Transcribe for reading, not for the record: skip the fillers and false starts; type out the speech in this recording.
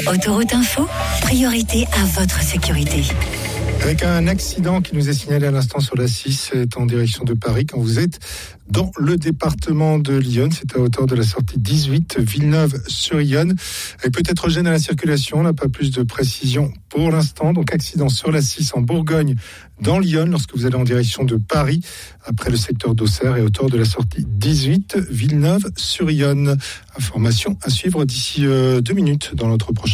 Autoroute Info, priorité à votre sécurité. Avec un accident qui nous est signalé à l'instant sur la 6, c'est en direction de Paris. Quand vous êtes dans le département de l'Yonne, c'est à hauteur de la sortie 18, Villeneuve-sur-Yonne. Avec peut-être gêne à la circulation, on n'a pas plus de précision pour l'instant. Donc accident sur la 6 en Bourgogne, dans l'Yonne, lorsque vous allez en direction de Paris, après le secteur d'Auxerre et à hauteur de la sortie 18, Villeneuve-sur-Yonne. Information à suivre d'ici 2 minutes dans notre prochain